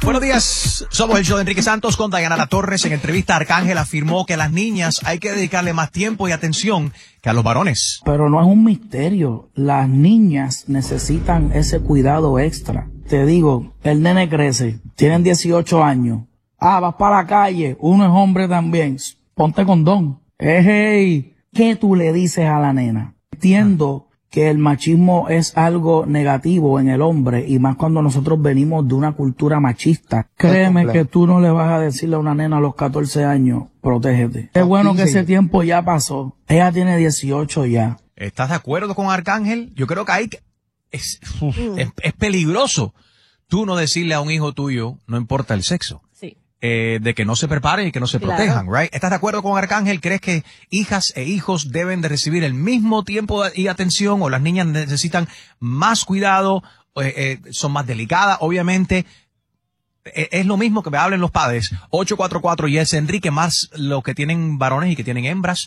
Buenos días, somos el show de Enrique Santos con Dayanara Torres. En entrevista, Arcángel afirmó que a las niñas hay que dedicarle más tiempo y atención que a los varones. Pero no es un misterio, las niñas necesitan ese cuidado extra. Te digo, el nene crece, tienen 18 años. Vas para la calle, uno es hombre también, ponte condón. Hey, ¿qué tú le dices a la nena? Entiendo que el machismo es algo negativo en el hombre y más cuando nosotros venimos de una cultura machista. Créeme que tú no le vas a decirle a una nena a los 14 años, protégete. Es bueno que ese tiempo ya pasó. Ella tiene 18 ya. ¿Estás de acuerdo con Arcángel? Yo creo que es peligroso tú no decirle a un hijo tuyo, no importa el sexo. De que no se preparen y que no se protejan, right? ¿Estás de acuerdo con Arcángel? ¿Crees que hijas e hijos deben de recibir el mismo tiempo y atención o las niñas necesitan más cuidado, son más delicadas? Obviamente, es lo mismo que me hablen los padres. 844 yes Enrique, más los que tienen varones y que tienen hembras.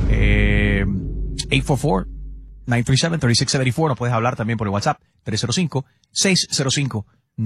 844-937-3674. Nos puedes hablar también por el WhatsApp. 305-605-9494.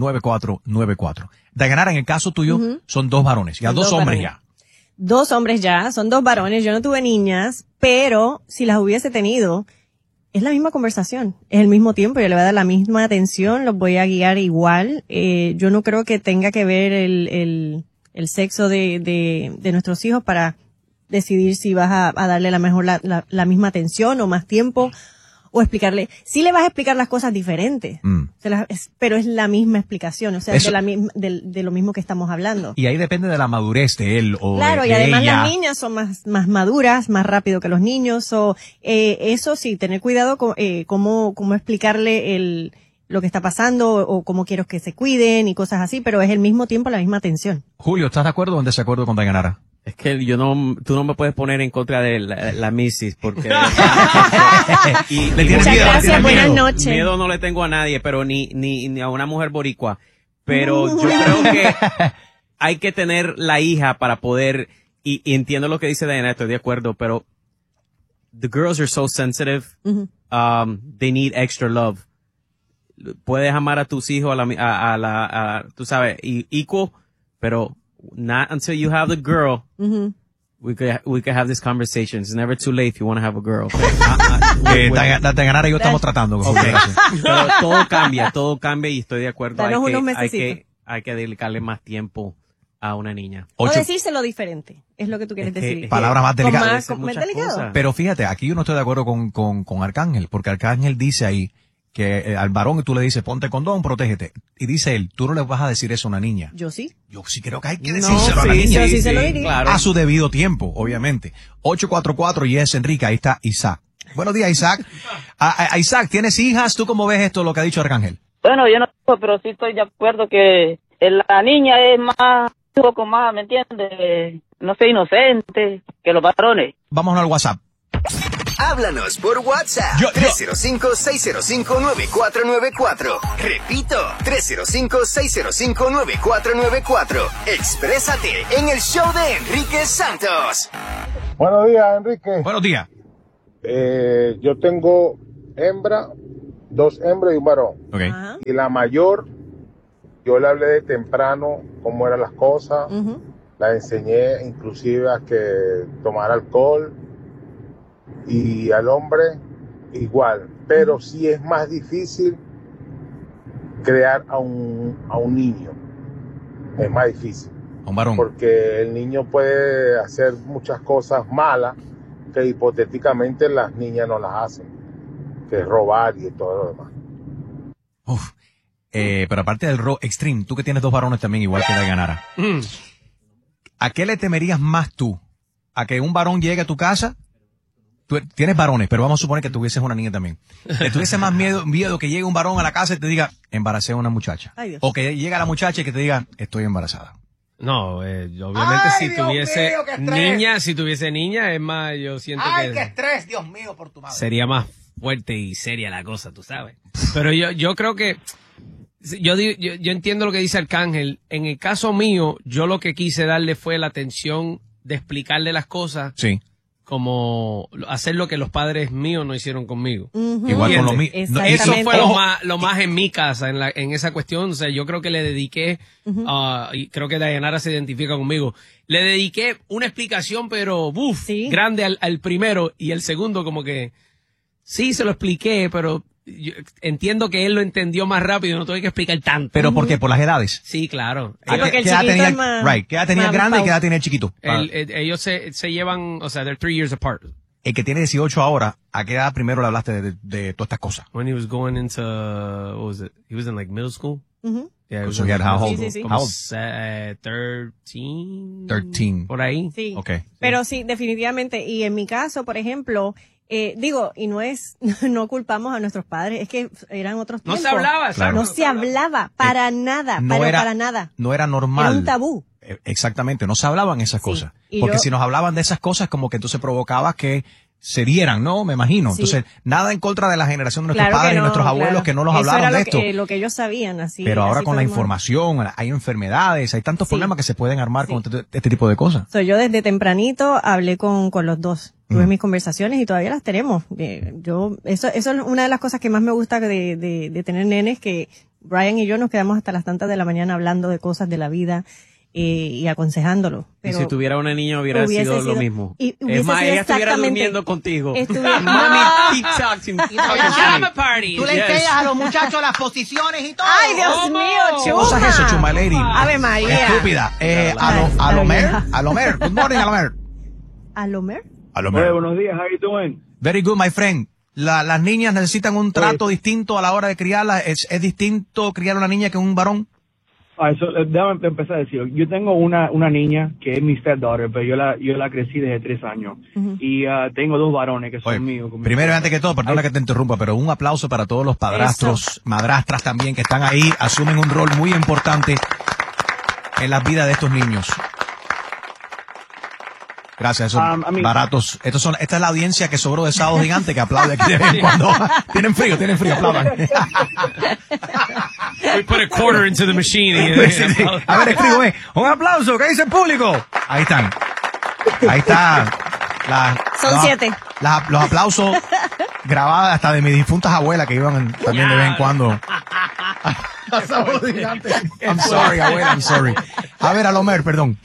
Dayanara, en el caso tuyo, son dos varones, ya dos hombres ya. Dos hombres ya, son dos varones. Yo no tuve niñas, pero si las hubiese tenido, es la misma conversación, es el mismo tiempo, yo le voy a dar la misma atención, los voy a guiar igual. Yo no creo que tenga que ver el sexo de nuestros hijos para decidir si vas a darle la misma atención o más tiempo. O explicarle, sí le vas a explicar las cosas diferentes, pero es la misma explicación, o sea, de lo mismo que estamos hablando. Y ahí depende de la madurez de él o claro, de y además ella. Las niñas son más maduras, más rápido que los niños, eso sí, tener cuidado con cómo explicarle lo que está pasando o cómo quiero que se cuiden y cosas así, pero es al mismo tiempo la misma atención. Julio, ¿estás de acuerdo o en desacuerdo con Dayanara? Es que tú no me puedes poner en contra de la Missis porque y le tienes muchas miedo, gracias, buenas noches. Miedo no le tengo a nadie, pero ni a una mujer boricua. Pero yo creo que hay que tener la hija para poder, y entiendo lo que dice Diana, estoy de acuerdo, pero the girls are so sensitive, they need extra love. Puedes amar a tus hijos tú sabes, equal, pero not until you have the girl. We could have this conversation. It's never too late if you want to have a girl. Dayanara y yo estamos tratando. Pero todo cambia y estoy de acuerdo. Hay que dedicarle más tiempo a una niña. O decírselo diferente, es lo que tú quieres decir. Palabras más delicadas. Más delicado. Pero fíjate, aquí yo no estoy de acuerdo con Arcángel, porque Arcángel dice ahí que al varón tú le dices, ponte condón, protégete. Y dice él, tú no le vas a decir eso a una niña. Yo sí. Yo sí creo que hay que decírselo a la niña. Yo sí se lo diría. Claro. A su debido tiempo, obviamente. 844 yes Enrique, ahí está Isaac. Buenos días, Isaac. Isaac, ¿tienes hijas? ¿Tú cómo ves esto, lo que ha dicho Arcángel? Bueno, yo no, pero sí estoy de acuerdo que la niña es más, un poco más, ¿me entiendes? No sé, inocente que los varones. Vámonos al WhatsApp. Háblanos por WhatsApp. 305-605-9494. Repito, 305-605-9494. Exprésate en el show de Enrique Santos. Buenos días, Enrique. Buenos días. Yo tengo dos hembras y un varón. Okay. Y la mayor, yo le hablé de temprano cómo eran las cosas. La enseñé inclusive a que tomara alcohol. Y al hombre igual, pero sí es más difícil crear a un niño, es más difícil, a un varón, porque el niño puede hacer muchas cosas malas que hipotéticamente las niñas no las hacen, que es robar y todo lo demás. Pero aparte del extreme, tú que tienes dos varones también igual que Dayanara, ¿a qué le temerías más tú? ¿A que un varón llegue a tu casa? Tú tienes varones, pero vamos a suponer que tuvieses una niña también. ¿Le tuviese más miedo que llegue un varón a la casa y te diga, embaracé a una muchacha? O que llegue la muchacha y que te diga, estoy embarazada. No, obviamente si tuviese niña, es más, yo siento que... qué estrés, Dios mío, por tu madre. Sería más fuerte y seria la cosa, tú sabes. Pero yo creo que, yo entiendo lo que dice Arcángel. En el caso mío, yo lo que quise darle fue la atención de explicarle las cosas. Sí. como hacer lo que los padres míos no hicieron conmigo. Igual con lo mío. Eso fue lo más en mi casa, en esa cuestión. O sea, yo creo que le dediqué, y creo que Dayanara se identifica conmigo, le dediqué una explicación, pero grande al primero, y el segundo como que sí se lo expliqué, pero yo entiendo que él lo entendió más rápido, no tuve que explicar tanto. ¿Pero por qué? ¿Por las edades? Sí, claro. Sí, porque el ¿Qué edad chiquito tenía, es más, ¿qué edad tenía el grande y qué edad tenía el chiquito? Ellos se llevan, o sea, they're 3 years apart. El que tiene 18 ahora, ¿a qué edad primero le hablaste de todas estas cosas? When he was going into, what was it? He was in like middle school. Yeah, So he had how old? Como How old? 13. 13. Por ahí. Sí. Okay. Pero sí, definitivamente. Y en mi caso, por ejemplo, y no culpamos a nuestros padres, es que eran otros tiempos. No se hablaba, claro. No se hablaba para nada, para nada. No era normal. Era un tabú. Exactamente, no se hablaban esas cosas. Y Porque si nos hablaban de esas cosas, como que entonces provocaba que se dieran, ¿no? Me imagino. Sí. Entonces, nada en contra de la generación de nuestros Claro padres que y nuestros abuelos claro. que no los Eso hablaron era de esto. lo que ellos sabían, así. Pero ahora así con la fue como- información, hay enfermedades, hay tantos problemas que se pueden armar con este tipo de cosas. Yo desde tempranito hablé con los dos. Tuve mis conversaciones y todavía las tenemos. Eso es una de las cosas que más me gusta de tener nenes, que Brian y yo nos quedamos hasta las tantas de la mañana hablando de cosas de la vida y aconsejándolo. Pero y si tuviera una niña hubiera sido lo mismo. Y Es más, ella estuviera exactamente- durmiendo contigo. Mami, Tú le enseñas a los muchachos las posiciones y todo. ¡Ay, Dios mío, ¿Qué Chuma! cosa es eso, Chuma Lady? Ave María. Estúpida. Alomer. Good morning, Alomer. ¿Alomer? Alomer. Buenos días, how you doing? Very good, my friend. Las niñas necesitan un trato distinto a la hora de criarlas. ¿Es distinto criar a una niña que un varón? Déjame empezar a decir, yo tengo una niña que es mi stepdaughter, pero yo la crecí desde 3 años. Y tengo 2 varones que son míos. Primero y antes que todo, perdona que te interrumpa, pero un aplauso para todos los padrastros, madrastras también que están ahí, asumen un rol muy importante en la vida de estos niños. Gracias, baratos. Esta es la audiencia que sobró de Sábado Gigante que aplaude aquí de vez en cuando. Tienen frío, aplaudan. We put a quarter into the machine. A ver, escribe, un aplauso, ¿qué dice el público? Ahí están. Ahí está. Son 7. Los aplausos grabados hasta de mis difuntas abuelas que iban también de vez en cuando. I'm sorry, abuela, I'm sorry. A ver, Alomer, perdón.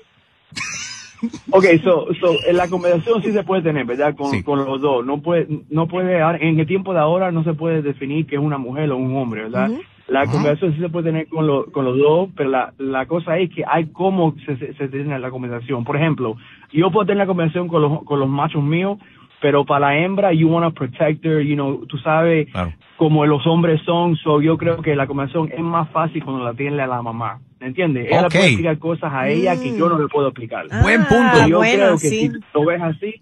Okay, so la conversación sí se puede tener, ¿verdad? Con los dos. No puede, en el tiempo de ahora no se puede definir que es una mujer o un hombre, ¿verdad? La conversación sí se puede tener con los dos, pero la cosa es que hay cómo se tiene la conversación. Por ejemplo, yo puedo tener la conversación con los machos míos, pero para la hembra, you want to protect her, tú sabes, como los hombres son, yo creo que la conversación es más fácil cuando la tiene a la mamá, ¿me entiendes? Ella le puede explicar cosas a ella que yo no le puedo explicar. Buen punto. Yo creo que si lo ves así,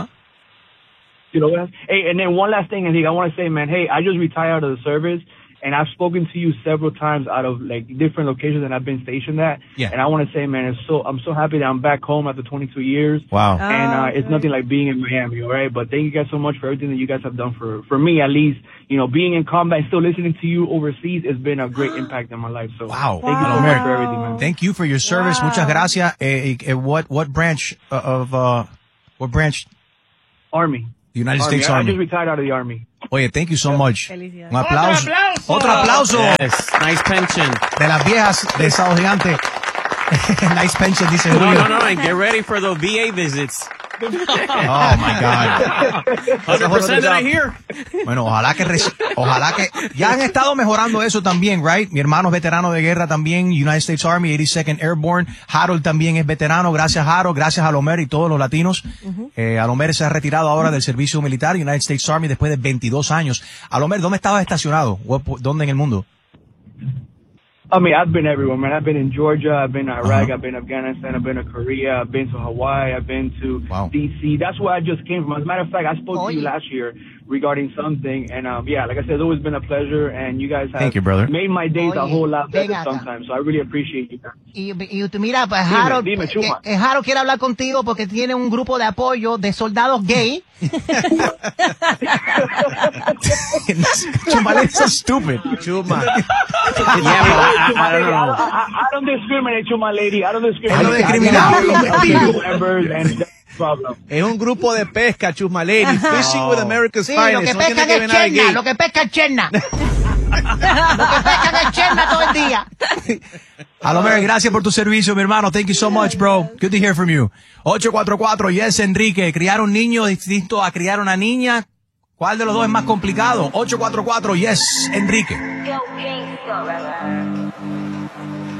si lo ves así. Hey, and then one last thing, I want to say, man, hey, I just retired out of the service, and I've spoken to you several times out of like different locations that I've been stationed at. Yeah. And I want to say, man, I'm so happy that I'm back home after 22 years. Wow. And it's nothing like being in Miami, all right? But thank you guys so much for everything that you guys have done for me, at least. Being in combat and still listening to you overseas has been a great impact in my life. So wow. Thank you so much for everything, man. Thank you for your service. Wow. Muchas gracias. What branch what branch? Army. The United States Army. I just retired out of the Army. Oye, thank you so much. Felicidades. Un aplauso. Otro aplauso. Yes. Nice pension. De las viejas de Sábado Gigante. Nice pension, dice Julio. No, and get ready for the VA visits. Oh my God. 100% that I hear. Bueno, ojalá que ya han estado mejorando eso también, right? Mi hermano es veterano de guerra también, United States Army, 82nd Airborne. Harold también es veterano, gracias Harold, gracias a Alomer y todos los latinos. Alomer se ha retirado ahora del servicio militar, United States Army, después de 22 años. Alomer, ¿dónde estabas estacionado? ¿Dónde en el mundo? I mean, I've been everywhere, man. I've been in Georgia, I've been to Iraq, I've been to Afghanistan, I've been to Korea, I've been to Hawaii, I've been to DC. That's where I just came from. As a matter of fact, I spoke to you last year regarding something, and yeah, like I said, it's always been a pleasure, and you guys have made my days a whole lot better sometimes, so I really appreciate you. Y mira, pues Harold, Harold quiere hablar contigo porque tiene un grupo de apoyo de soldados gay. Chuma, it's so stupid. Chuma. I don't discriminate, Chuma lady. I don't discriminate. No discriminamos. Es un grupo de pesca, Chusmalady. Fishing with America's Finest. Lo que pescan es cherna. Lo que pescan es cherna. Lo que pescan es cherna todo el día. Hello, Mary, gracias por tu servicio, mi hermano. Thank you so much, bro. Good to hear from you. 844, yes, Enrique. Criar un niño distinto a criar una niña. ¿Cuál de los dos es más complicado? 844, yes, Enrique.